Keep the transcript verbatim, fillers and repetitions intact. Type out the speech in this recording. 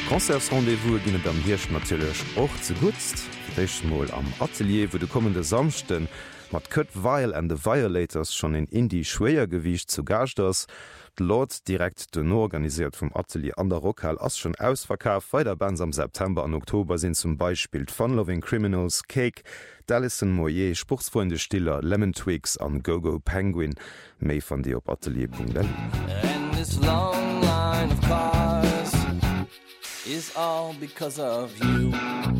Konzersrendezvous ginnne am Hirsch natilech och ze gutzt. Fir'échtmal am Atelier wo de kommende Samchten mat Kurt Weil and the Violators schon in Indie Schwéiergewicht zu gacht ass. Lord direkt den organisiert vum Atelier an der Rockhall ass schon ausverkauf. Weiter Bands am September an Oktober sind zum Beispiel Fun Loving Criminals, Cake, Dallison Moyer, Spruchsfreunde Stiller, Lemon Twigs an Go-Go Penguin. Méi van Di op Atelier punkt d l. Is all because of you.